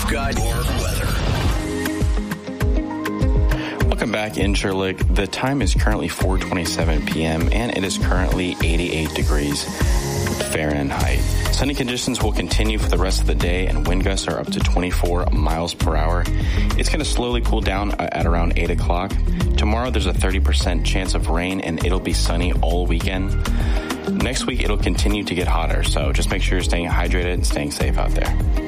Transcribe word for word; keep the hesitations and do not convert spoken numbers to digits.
We've got your weather. Welcome back in Sherlick. The time is currently four twenty-seven p.m. and it is currently eighty-eight degrees Fahrenheit. Sunny conditions will continue for the rest of the day and wind gusts are up to twenty-four miles per hour. It's going to slowly cool down at around eight o'clock. Tomorrow there's a thirty percent chance of rain and it'll be sunny all weekend. Next week it'll continue to get hotter, so just make sure you're staying hydrated and staying safe out there.